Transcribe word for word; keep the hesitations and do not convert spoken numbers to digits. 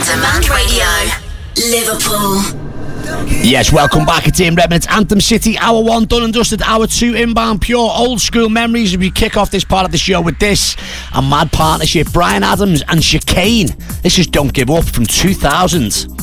Demand Radio. Liverpool. Yes, welcome back. It's Ian Redmond. It's Anthem City, hour one done and dusted. Hour two inbound, pure old school memories as we kick off this part of the show with this. A mad partnership, Bryan Adams and Chicane. This is Don't Give Up from two thousand.